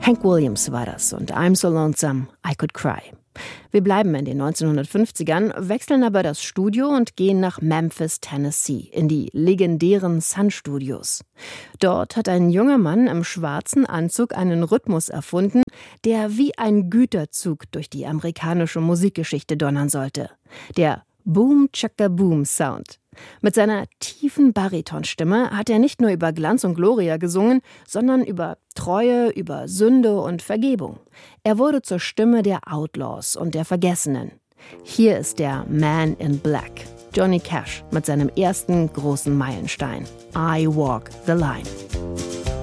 Hank Williams war das und I'm So Lonesome, I Could Cry. Wir bleiben in den 1950ern, wechseln aber das Studio und gehen nach Memphis, Tennessee, in die legendären Sun Studios. Dort hat ein junger Mann im schwarzen Anzug einen Rhythmus erfunden, der wie ein Güterzug durch die amerikanische Musikgeschichte donnern sollte. Der Boom-Chaka-Boom-Sound. Mit seiner tiefen Baritonstimme hat er nicht nur über Glanz und Gloria gesungen, sondern über Treue, über Sünde und Vergebung. Er wurde zur Stimme der Outlaws und der Vergessenen. Hier ist der Man in Black, Johnny Cash, mit seinem ersten großen Meilenstein, I Walk the Line.